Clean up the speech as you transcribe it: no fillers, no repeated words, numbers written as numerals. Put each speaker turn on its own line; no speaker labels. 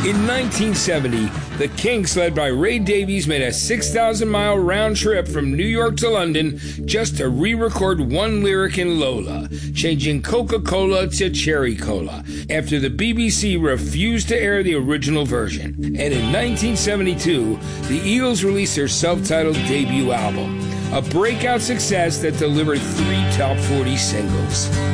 In 1970, the Kinks, led by Ray Davies, made a 6,000-mile round trip from New York to London just to re-record one lyric in Lola, changing Coca-Cola to Cherry Cola, after the BBC refused to air the original version. And in 1972, the Eagles released their self-titled debut album, a breakout success that delivered 3 top 40 singles.